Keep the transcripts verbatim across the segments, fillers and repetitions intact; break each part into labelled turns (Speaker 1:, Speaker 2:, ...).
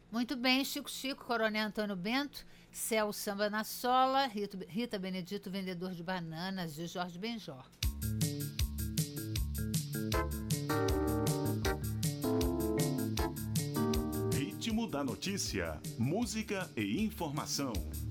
Speaker 1: Muito bem, Chico Chico, Coronel Antônio Bento, Céu Samba na Sola, Rita, Rita Benedito, Vendedor de Bananas, de Jorge Benjor.
Speaker 2: Ritmo da notícia, música e informação.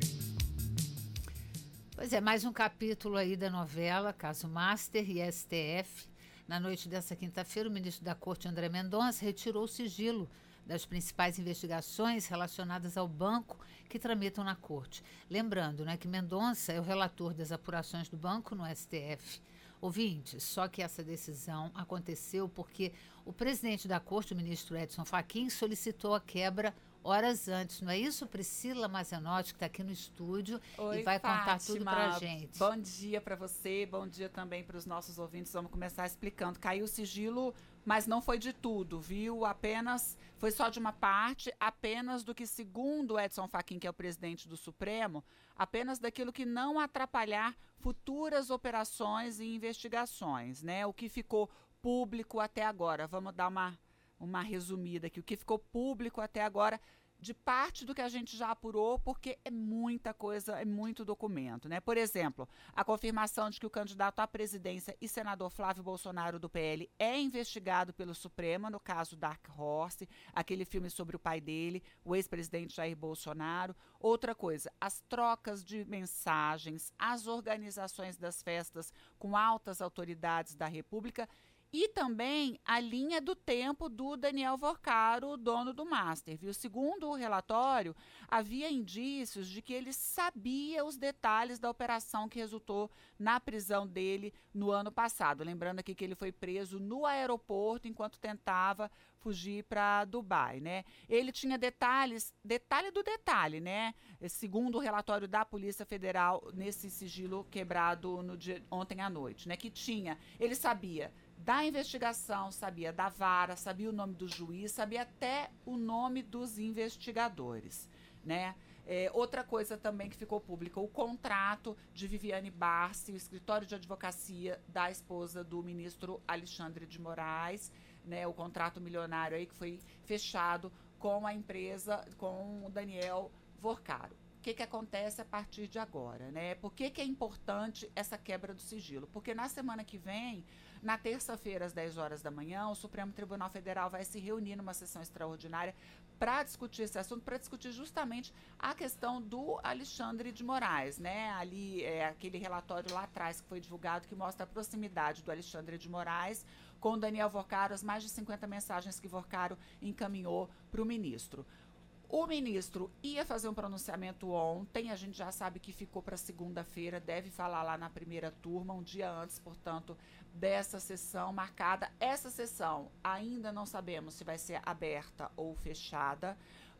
Speaker 1: Pois é, mais um capítulo aí da novela Caso Master e S T F. Na noite dessa quinta-feira, o ministro da Corte, André Mendonça, retirou o sigilo das principais investigações relacionadas ao banco que tramitam na Corte. Lembrando, né, que Mendonça é o relator das apurações do banco no S T F. Ouvintes, só que essa decisão aconteceu porque o presidente da Corte, o ministro Edson Fachin, solicitou a quebra horas antes. Não é isso, Priscila Mazenotti, que está aqui no estúdio
Speaker 3: Oi,
Speaker 1: e vai
Speaker 3: Fátima.
Speaker 1: contar tudo para a gente.
Speaker 3: Bom dia para você, bom dia também para os nossos ouvintes. Vamos começar explicando. Caiu o sigilo, mas não foi de tudo, viu? Apenas, foi só de uma parte, apenas do que, segundo Edson Fachin, que é o presidente do Supremo, apenas daquilo que não atrapalhar futuras operações e investigações, né? O que ficou público até agora. Vamos dar uma, uma resumida aqui. O que ficou público até agora, de parte do que a gente já apurou, porque é muita coisa, é muito documento, né? Por exemplo, a confirmação de que o candidato à presidência e senador Flávio Bolsonaro do P L é investigado pelo Supremo no caso Dark Horse, aquele filme sobre o pai dele, o ex-presidente Jair Bolsonaro. Outra coisa, as trocas de mensagens, as organizações das festas com altas autoridades da República e também a linha do tempo do Daniel Vorcaro, dono do Master, viu? Segundo o relatório, havia indícios de que ele sabia os detalhes da operação que resultou na prisão dele no ano passado. Lembrando aqui que ele foi preso no aeroporto enquanto tentava fugir para Dubai, né? Ele tinha detalhes, detalhe do detalhe, né? Segundo o relatório da Polícia Federal, nesse sigilo quebrado no dia, ontem à noite, né? Que tinha, ele sabia da investigação, sabia da vara, sabia o nome do juiz, sabia até o nome dos investigadores, né? É, outra coisa também que ficou pública, o contrato de Viviane Barsi, o escritório de advocacia da esposa do ministro Alexandre de Moraes, né? O contrato milionário aí que foi fechado com a empresa, com o Daniel Vorcaro. O que, que acontece a partir de agora, né? Por que, que é importante essa quebra do sigilo? Porque na semana que vem, na terça-feira, às dez horas da manhã, o Supremo Tribunal Federal vai se reunir numa sessão extraordinária para discutir esse assunto, para discutir justamente a questão do Alexandre de Moraes, né? Ali, é aquele relatório lá atrás que foi divulgado que mostra a proximidade do Alexandre de Moraes com o Daniel Vorcaro, as mais de cinquenta mensagens que Vorcaro encaminhou para o ministro. O ministro ia fazer um pronunciamento ontem, a gente já sabe que ficou para segunda-feira, deve falar lá na primeira turma, um dia antes, portanto, dessa sessão marcada. Essa sessão ainda não sabemos se vai ser aberta ou fechada,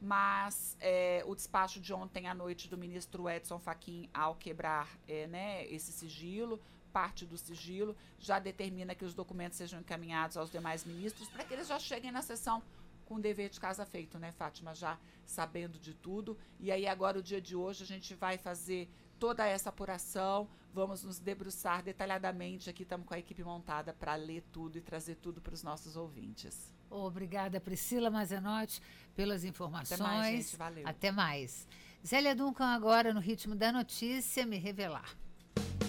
Speaker 3: mas é, o despacho de ontem à noite do ministro Edson Fachin, ao quebrar é, né, esse sigilo, parte do sigilo, já determina que os documentos sejam encaminhados aos demais ministros para que eles já cheguem na sessão com o dever de casa feito, né, Fátima? Já sabendo de tudo. E aí agora, o dia de hoje, a gente vai fazer toda essa apuração, vamos nos debruçar detalhadamente aqui, estamos com a equipe montada para ler tudo e trazer tudo para os nossos ouvintes.
Speaker 1: Obrigada, Priscila Mazenotti, pelas informações.
Speaker 3: Até mais, gente. Valeu.
Speaker 1: Até mais. Zélia Duncan agora no Ritmo da Notícia, Me Revelar.